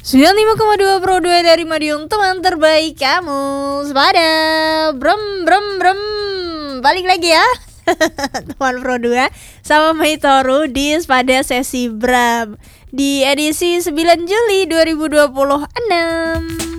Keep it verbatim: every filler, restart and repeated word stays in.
sembilan puluh lima koma dua Pro dua dari Madiun, teman terbaik kamu. Sepada Brem brem brem. Balik lagi ya. Teman Pro dua sama Maitoru di Sepada Sesi Bram di edisi sembilan Juli dua ribu dua puluh enam.